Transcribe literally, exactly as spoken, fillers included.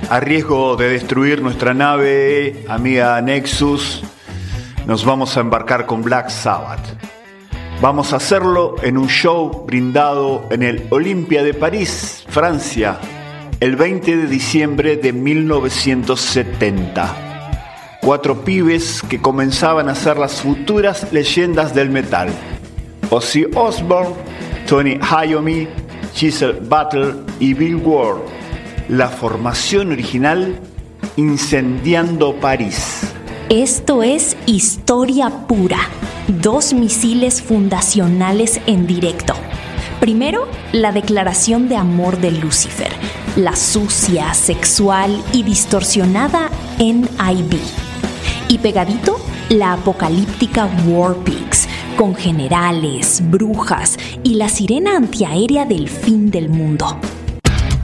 A riesgo de destruir nuestra nave, amiga Nexus, nos vamos a embarcar con Black Sabbath. Vamos a hacerlo en un show brindado en el Olympia de París, Francia, el veinte de diciembre de mil novecientos setenta. Cuatro pibes que comenzaban a ser las futuras leyendas del metal: Ozzy Osbourne, Tony Iommi, Giselle Butler y Bill Ward. La formación original, Incendiando París. Esto es historia pura. Dos misiles fundacionales en directo. Primero, la declaración de amor de Lucifer, la sucia, sexual y distorsionada N I B. Y pegadito, la apocalíptica War Pigs, con generales, brujas y la sirena antiaérea del fin del mundo.